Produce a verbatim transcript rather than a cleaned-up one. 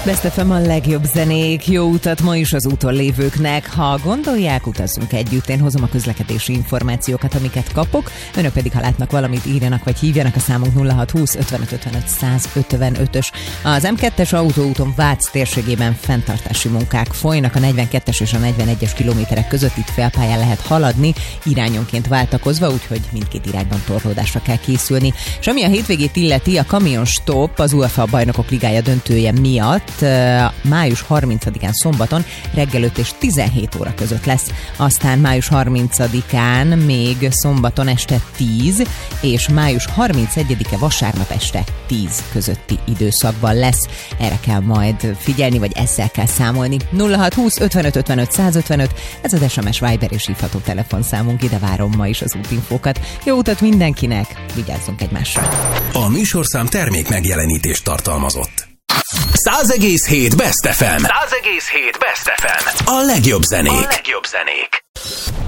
Best ef em a legjobb zenék, jó utat ma is az úton lévőknek. Ha gondolják, utazzunk együtt. Én hozom a közlekedési információkat, amiket kapok. Önök pedig, ha látnak valamit, írjanak vagy hívjanak a számunk nulla hat húsz ötvenöt ötvenöt száz ötvenötös. Az em kettes autóúton Vác térségében fenntartási munkák folynak. A negyvenkettes és a negyvenegyes kilométerek között itt félpályán lehet haladni, irányonként váltakozva, úgyhogy mindkét irányban torlódásra kell készülni. És ami a hétvégét illeti, a kamion stop az u e f á Bajnokok Ligája döntője miatt május harmincadikán szombaton reggel öt és tizenhét óra között lesz. Aztán május harmincadikán még szombaton este tíz, és május harmincegyedike vasárnap este tíz közötti időszakban lesz. Erre kell majd figyelni, vagy ezzel kell számolni. nulla hat húsz ötvenöt ötvenöt száz ötvenöt, ez az es em es, Viber és hívható telefonszámunk, ide várom ma is az útinfókat. Jó utat mindenkinek, vigyázzunk egymásra! A műsorszám termék megjelenítést tartalmazott. száz egész hét Best ef em. száz egész hét Best ef em. A legjobb zenék. A legjobb zenék.